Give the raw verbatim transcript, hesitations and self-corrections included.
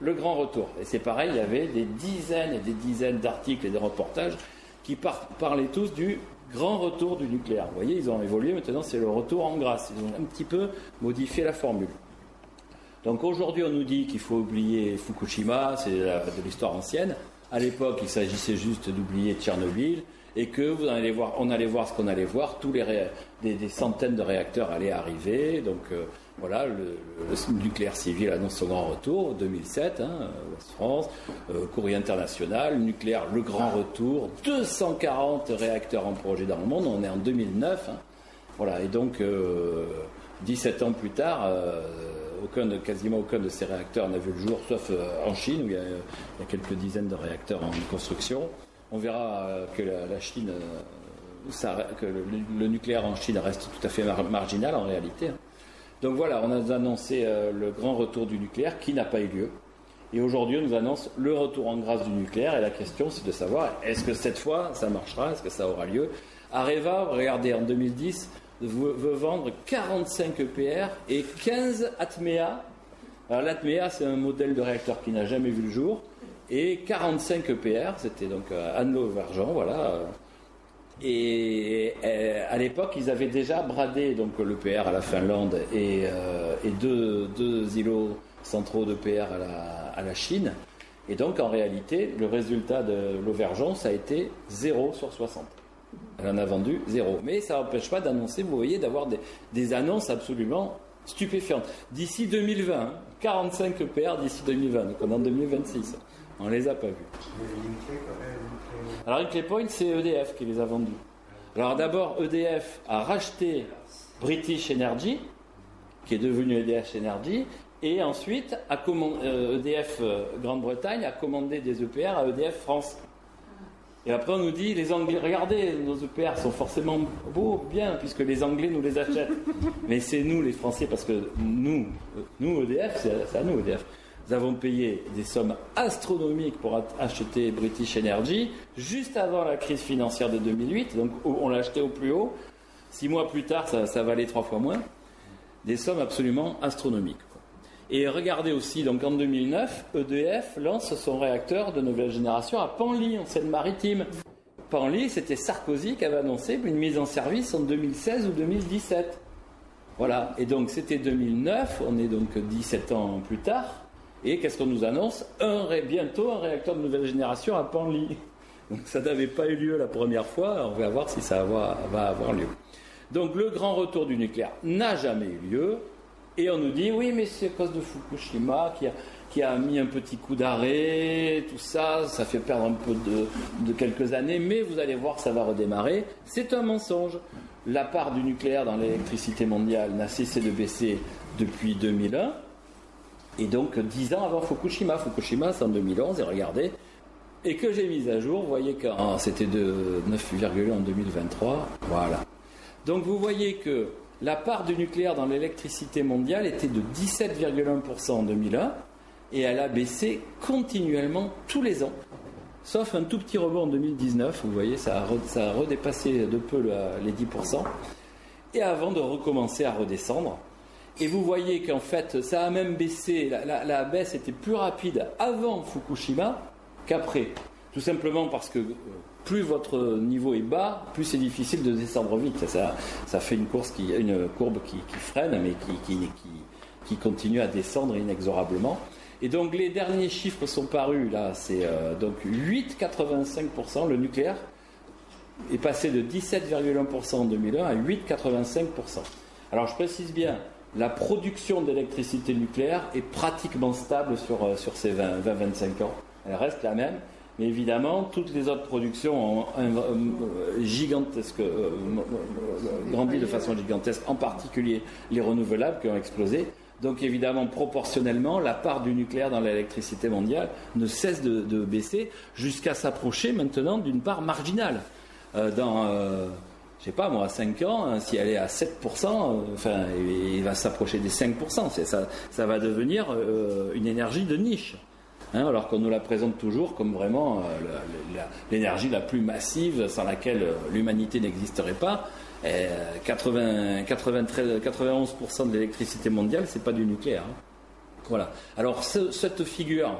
le grand retour. Et c'est pareil, il y avait des dizaines et des dizaines d'articles et de reportages qui par- parlaient tous du grand retour du nucléaire. Vous voyez, ils ont évolué, maintenant c'est le retour en grâce. Ils ont un petit peu modifié la formule. Donc aujourd'hui, on nous dit qu'il faut oublier Fukushima, c'est de l'histoire ancienne. À l'époque, il s'agissait juste d'oublier Tchernobyl et que vous allez voir, on allait voir ce qu'on allait voir, tous les ré, des, des centaines de réacteurs allaient arriver. Donc euh, voilà, le, le nucléaire civil annonce son grand retour, deux mille sept, hein, Ouest France, euh, courrier international, nucléaire, le grand retour, deux cent quarante réacteurs en projet dans le monde, on est en deux mille neuf. Hein, voilà, et donc euh, dix-sept ans plus tard, euh, aucun de, quasiment aucun de ces réacteurs n'a vu le jour, sauf euh, en Chine, où il y, a, il y a quelques dizaines de réacteurs en construction. On verra euh, que la, la Chine, euh, ça, que le, le nucléaire en Chine reste tout à fait mar- marginal en réalité. Hein. Donc voilà, on a annoncé euh, le grand retour du nucléaire qui n'a pas eu lieu. Et aujourd'hui, on nous annonce le retour en grâce du nucléaire. Et la question, c'est de savoir, est-ce que cette fois, ça marchera? Est-ce que ça aura lieu? Areva, regardez, en deux mille dix, veut, veut vendre quarante-cinq E P R et quinze Atmea. Alors l'Atmea, c'est un modèle de réacteur qui n'a jamais vu le jour. Et quarante-cinq E P R, c'était donc euh, Anneau-Vergent, voilà. Et euh, à l'époque, ils avaient déjà bradé donc l'E P R à la Finlande et, euh, et deux, deux îlots centraux d'E P R à la, à la Chine. Et donc, en réalité, le résultat de l'Auvergent, ça a été zéro sur soixante. Elle en a vendu zéro. Mais ça n'empêche pas d'annoncer, vous voyez, d'avoir des, des annonces absolument stupéfiantes. D'ici deux mille vingt, hein, quarante-cinq E P R d'ici deux mille vingt, donc on est en deux mille vingt-six. On ne les a pas vus. Alors, Hinkley Point, c'est E D F qui les a vendus. Alors, d'abord, E D F a racheté British Energy, qui est devenu E D F Energy, et ensuite, a commandé, euh, E D F euh, Grande-Bretagne a commandé des E P R à E D F France. Et après, on nous dit, les Anglais, regardez, nos E P R sont forcément beaux, bien, puisque les Anglais nous les achètent. Mais c'est nous, les Français, parce que nous, nous E D F, c'est, c'est à nous, E D F. Nous avons payé des sommes astronomiques pour acheter British Energy juste avant la crise financière de deux mille huit. Donc on l'a acheté au plus haut. Six mois plus tard, ça, ça valait trois fois moins. Des sommes absolument astronomiques. Et regardez aussi, donc en deux mille neuf, E D F lance son réacteur de nouvelle génération à Penly, en Seine-Maritime. Penly, c'était Sarkozy qui avait annoncé une mise en service en deux mille seize ou deux mille dix-sept. Voilà. Et donc c'était deux mille neuf, on est donc dix-sept ans plus tard. Et qu'est-ce qu'on nous annonce? Un, bientôt un réacteur de nouvelle génération à Penly. Donc ça n'avait pas eu lieu la première fois, on va voir si ça va, va avoir lieu. Donc le grand retour du nucléaire n'a jamais eu lieu, et on nous dit oui mais c'est à cause de Fukushima qui a, qui a mis un petit coup d'arrêt, tout ça, ça fait perdre un peu de, de quelques années, mais vous allez voir ça va redémarrer. C'est un mensonge. La part du nucléaire dans l'électricité mondiale n'a cessé de baisser depuis deux mille un. Et donc, dix ans avant Fukushima. Fukushima, c'est en deux mille onze, et regardez. Et que j'ai mis à jour, vous voyez que oh, c'était de neuf virgule un en deux mille vingt-trois. Voilà. Donc, vous voyez que la part du nucléaire dans l'électricité mondiale était de dix-sept virgule un pour cent en deux mille un, et elle a baissé continuellement tous les ans. Sauf un tout petit rebond en deux mille dix-neuf, vous voyez, ça a, re, ça a redépassé de peu le, les dix pour cent. Et avant de recommencer à redescendre. Et vous voyez qu'en fait, ça a même baissé, la, la, la baisse était plus rapide avant Fukushima qu'après. Tout simplement parce que plus votre niveau est bas, plus c'est difficile de descendre vite. Ça, ça fait une, course qui, une courbe qui, qui freine, mais qui, qui, qui, qui continue à descendre inexorablement. Et donc les derniers chiffres sont parus, là, c'est euh, donc huit virgule quatre-vingt-cinq pour cent, le nucléaire est passé de dix-sept virgule un pour cent en deux mille un à huit virgule quatre-vingt-cinq pour cent. Alors je précise bien, la production d'électricité nucléaire est pratiquement stable sur, euh, sur ces vingt à vingt-cinq ans. Elle reste la même, mais évidemment, toutes les autres productions ont un, un, gigantesque, euh, grandi de façon gigantesque, en particulier les renouvelables qui ont explosé. Donc évidemment, proportionnellement, la part du nucléaire dans l'électricité mondiale ne cesse de, de baisser jusqu'à s'approcher maintenant d'une part marginale. Euh, dans... Euh, je sais pas moi, à cinq ans, hein, si elle est à sept pour cent, euh, enfin, il va s'approcher des cinq pour cent. C'est, ça, ça va devenir euh, une énergie de niche. Hein, alors qu'on nous la présente toujours comme vraiment euh, la, la, l'énergie la plus massive sans laquelle euh, l'humanité n'existerait pas. Et, quatre-vingts, quatre-vingt-treize, quatre-vingt-onze pour cent de l'électricité mondiale, c'est pas du nucléaire. Hein. Voilà. Alors ce- cette figure